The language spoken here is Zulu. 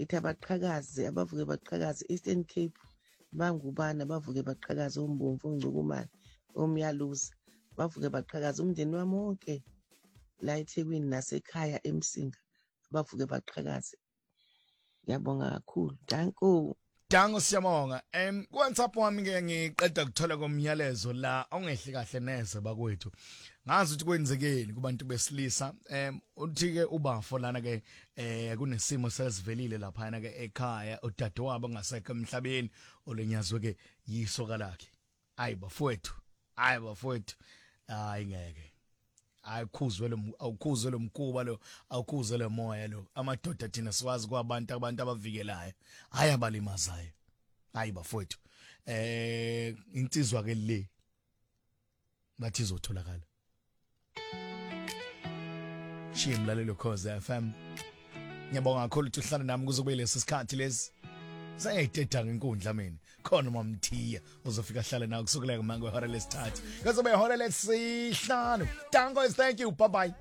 ithi abaqhakazi abavuke baqhakaze Eastern Cape bangubani abavuke baqhakaze uMbomvu uNgcukumane oMyaluza bavuke baqhakaze umndeni wami wonke la eThekwini nasekhaya eMsinga bavuke baqhakaze. Ngiyabonga kakhulu. Danko. Dango siyabonga. WhatsApp wami ke ngiqeda kuthola komyalezo la ongehle kahle neze bakwethu. Ngazi ukuthi kwenzekeni kubantu besilisa. Uthi ke ubafo lana ke kunesimo sesivelile lapha na ke ekhaya udadewabo ngasekho emhlabeni olenyazwe ke yisoka lakhe. Hayi bafowethu. Hayi bafowethu. Hayi ngeke. Awukhuzwe lo mkuba lo awukhuzwe lo moya lo amadoda thina siwazi kwabantu abavikelayo hayi abalimazayo hayi bafowethu insizwa ke le bathi izotholakala shimlalelo Khoza FM ngiyabonga kakhulu ukuthi uhlala nami kuzobe lesi sikhathi lesi sayayithetha ngenkundla mina khona mamthiya uzofika hlala nawe kusukela manje kwehora lesithathu kuzobe ihora lesihlanu Dango, thank you, bye bye.